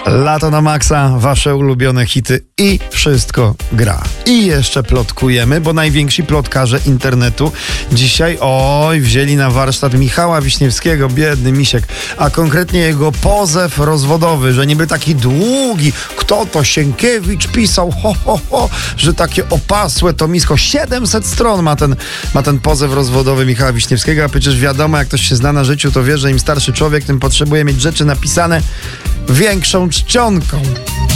Lato na maksa, wasze ulubione hity i wszystko gra. I jeszcze plotkujemy, bo najwięksi plotkarze internetu dzisiaj wzięli na warsztat Michała Wiśniewskiego, biedny misiek, a konkretnie jego pozew rozwodowy, że niby taki długi, kto to Sienkiewicz pisał, że takie opasłe tomisko, 700 stron ma ten pozew rozwodowy Michała Wiśniewskiego, a przecież wiadomo, jak ktoś się zna na życiu, to wie, że im starszy człowiek, tym potrzebuje mieć rzeczy napisane większą czcionką.